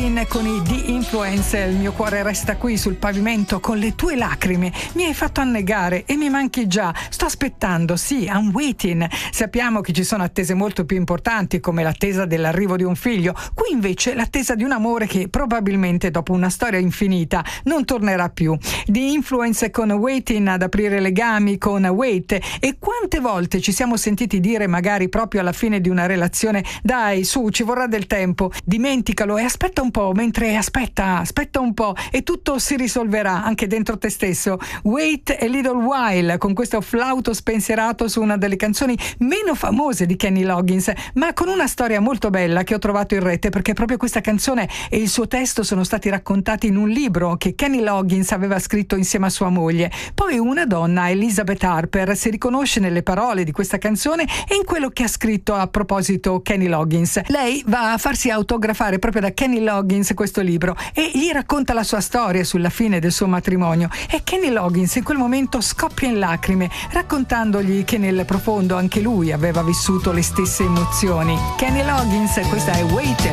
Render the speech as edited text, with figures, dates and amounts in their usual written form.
Waiting con i The Influence. Il mio cuore resta qui sul pavimento con le tue lacrime. Mi hai fatto annegare e mi manchi già. Sto aspettando, sì, I'm waiting. Sappiamo che ci sono attese molto più importanti, come l'attesa dell'arrivo di un figlio. Qui invece l'attesa di un amore che probabilmente dopo una storia infinita non tornerà più. The Influence con Waiting ad aprire legami con Wait. E quante volte ci siamo sentiti dire, magari proprio alla fine di una relazione: dai, su, ci vorrà del tempo, dimenticalo e aspetta un po', mentre aspetta un po' e tutto si risolverà anche dentro te stesso. Wait a Little While, con questo flauto spensierato su una delle canzoni meno famose di Kenny Loggins, ma con una storia molto bella che ho trovato in rete, perché proprio questa canzone e il suo testo sono stati raccontati in un libro che Kenny Loggins aveva scritto insieme a sua moglie. Poi una donna, Elizabeth Harper, si riconosce nelle parole di questa canzone e in quello che ha scritto a proposito Kenny Loggins. Lei va a farsi autografare proprio da Kenny Loggins questo libro e gli racconta la sua storia sulla fine del suo matrimonio, e Kenny Loggins in quel momento scoppia in lacrime raccontandogli che nel profondo anche lui aveva vissuto le stesse emozioni. Kenny Loggins, questa è Wait a